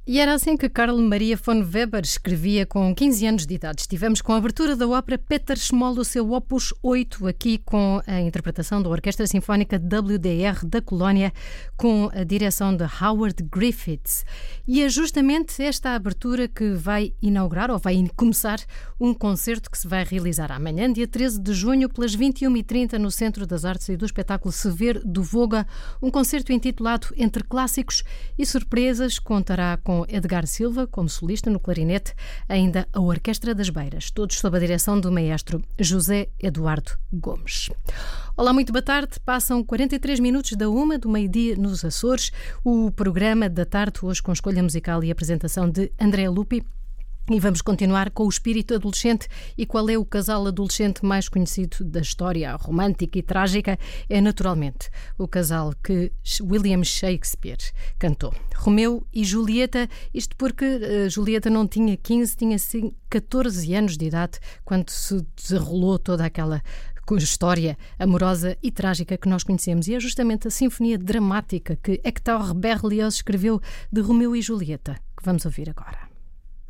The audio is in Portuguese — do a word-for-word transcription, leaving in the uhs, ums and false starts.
E era assim que Carl Maria von Weber escrevia com quinze anos de idade. Estivemos com a abertura da ópera Peter Schmoll, o seu Opus oito, aqui com a interpretação da Orquestra Sinfónica W D R da Colónia, com a direção de Howard Griffiths. E é justamente esta abertura que vai inaugurar, ou vai começar, um concerto que se vai realizar amanhã, dia treze de junho, pelas vinte e uma e trinta, no Centro das Artes e do Espetáculo Sever do Voga, um concerto intitulado Entre Clássicos e Surpresas. Contará com Edgar Silva como solista no clarinete, ainda a Orquestra das Beiras, todos sob a direção do maestro José Eduardo Gomes. Olá, muito boa tarde. Passam quarenta e três minutos da uma do meio-dia nos Açores. O programa da tarde, hoje com escolha musical e apresentação de André Lupi. E vamos continuar com o espírito adolescente. E qual é o casal adolescente mais conhecido da história romântica e trágica? É naturalmente o casal que William Shakespeare cantou. Romeu e Julieta, isto porque uh, Julieta não tinha quinze, tinha sim, catorze anos de idade quando se desenrolou toda aquela história amorosa e trágica que nós conhecemos. E é justamente a sinfonia dramática que Hector Berlioz escreveu de Romeu e Julieta que vamos ouvir agora.